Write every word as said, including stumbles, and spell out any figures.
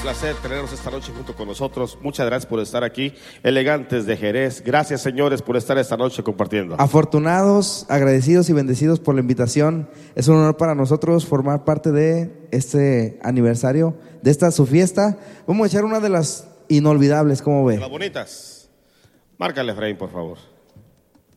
placer tenerlos esta noche junto con nosotros. Muchas gracias por estar aquí, Elegantes de Jerez. Gracias, señores, por estar esta noche compartiendo. Afortunados, agradecidos y bendecidos por la invitación. Es un honor para nosotros formar parte de este aniversario, de esta su fiesta. Vamos a echar una de las inolvidables, ¿cómo ve? Las bonitas. Márcale, Efraín, por favor.